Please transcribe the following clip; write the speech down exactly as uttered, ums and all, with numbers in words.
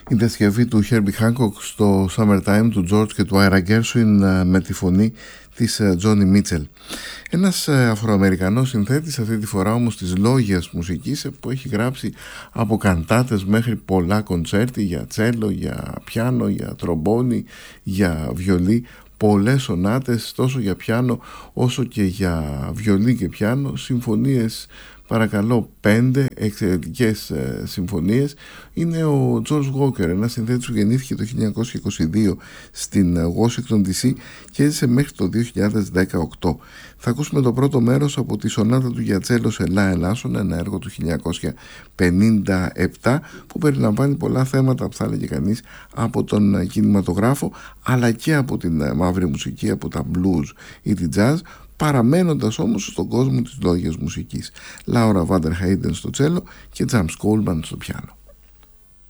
Η διασκευή του Herbie Hancock στο Summertime του George και του Ira Gershwin με τη φωνή της Joni Mitchell. Ένας Αφροαμερικανός συνθέτης, αυτή τη φορά όμως της λόγιας μουσικής, που έχει γράψει από καντάτες μέχρι πολλά κοντσέρτι για τσέλο, για πιάνο, για τρομπόνι, για βιολί, πολλές σονάτες τόσο για πιάνο όσο και για βιολί και πιάνο, συμφωνίες, παρακαλώ, πέντε εξαιρετικές ε, συμφωνίες. Είναι ο George Walker, ένας συνθέτης που γεννήθηκε το χίλια εννιακόσια είκοσι δύο στην Washington ντι σι και έζησε μέχρι το δύο χιλιάδες δεκαοκτώ. Θα ακούσουμε το πρώτο μέρος από τη σονάτα του για τσέλο σε λα ελάσσον, ένα έργο του χίλια εννιακόσια πενήντα επτά που περιλαμβάνει πολλά θέματα, που θα έλεγε κανείς, από τον κινηματογράφο αλλά και από την μαύρη μουσική, από τα blues ή τη jazz, παραμένοντας όμως στον κόσμο της λόγιας μουσικής. Λάουρα Βάντερ Χέιντεν στο τσέλο και Τζαμς Κόλμαν στο πιάνο.